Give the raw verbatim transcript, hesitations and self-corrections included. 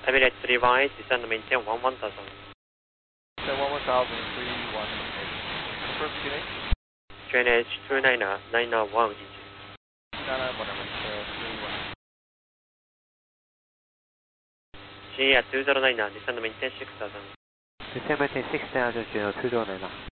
Emirates three one eight, descend and maintain one one thousand. Descend one one thousand, three one eight. Confirm Q N H? Q N H two nine nine one G G. nine nine one, three one. G at two zero nine, descend and maintain six thousand. Descend maintain six thousand, two zero nine.